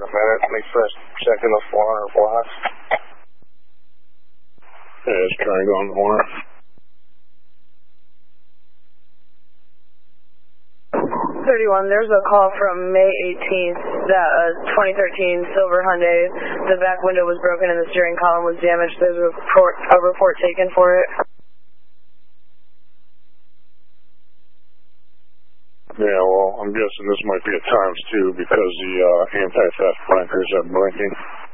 minute, 21st, second of 400 blocks. Yeah, it's trying to go on the corner. 31, there's a call from May 18th that a 2013 silver Hyundai, the back window was broken and the steering column was damaged. There's a report taken for it. Yeah, well, I'm guessing this might be a times 2 because the anti-theft blankers are blinking.